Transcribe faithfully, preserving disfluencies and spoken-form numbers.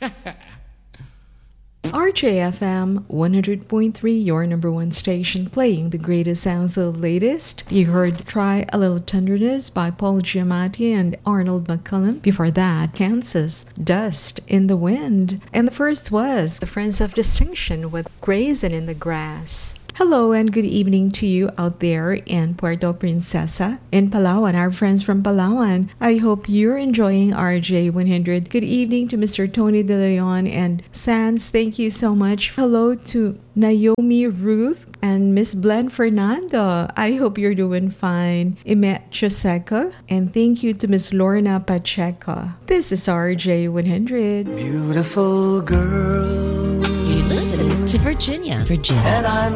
R J F M one hundred point three, your number one station, playing the greatest and the latest. You heard Try a Little Tenderness by Paul Giamatti and Arnold McCullum. Before that, Kansas, Dust in the Wind. And the first was The Friends of Distinction with Grazing in the Grass. Hello and good evening to you out there in Puerto Princesa, in Palawan, our friends from Palawan. I hope you're enjoying R J one hundred. Good evening to Mister Tony De Leon and Sans. Thank you so much. Hello to Naomi Ruth and Miss Blen Fernando. I hope you're doing fine. Imet Choseca. And thank you to Miss Lorna Pacheco. This is R J one hundred. Beautiful girl. You listen to Virginia. Virginia. And I'm